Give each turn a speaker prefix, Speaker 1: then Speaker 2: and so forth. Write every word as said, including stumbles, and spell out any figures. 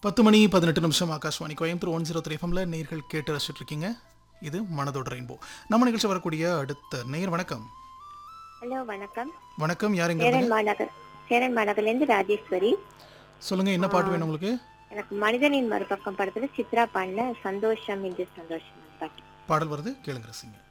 Speaker 1: பத்து மணி பதினெட்டு நிமிஷம் Akashvani Coimbatore one zero three எஃப்எம்ல நேர்கள் கேட்டு ரசிச்சுட்டு இருக்கீங்க. இது மனதோட ரெயின்போ. நம்ம நிகழ்ச்சி வரக்கூடிய அடுத்த நேர் வணக்கம்.
Speaker 2: ஹலோ வணக்கம்.
Speaker 1: வணக்கம். யார் எங்க
Speaker 2: சேரன்
Speaker 1: இருக்கீங்க?
Speaker 2: மாநகர் சேரன் மாநகர்லேருந்து ராஜேஸ்வரி.
Speaker 1: சொல்லுங்க, என்ன பாட்டு வேணும் உங்களுக்கு?
Speaker 2: எனக்கு மனிதனின் மறுபக்கம் படத்துல சித்ரா பாடின சந்தோஷம் என்று சந்தோஷம் பாட்டு
Speaker 1: பாடல் வருது, கேளுங்க ரசிங்க.